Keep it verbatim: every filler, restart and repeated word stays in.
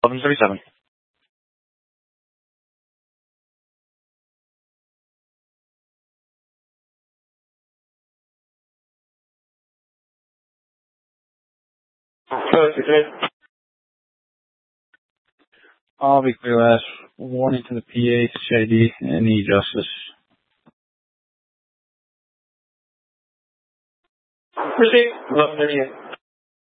eleven thirty-seven. I'll be clear last. Warning to the P A, C I D, and E-Justice. Proceed. eleven thirty-eight.